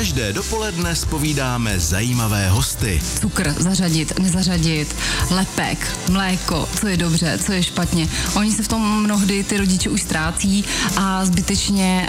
Každé dopoledne zpovídáme zajímavé hosty. Cukr zařadit, nezařadit, lepek, mléko, co je dobře, co je špatně. Oni se v tom mnohdy ty rodiče už ztrácí a zbytečně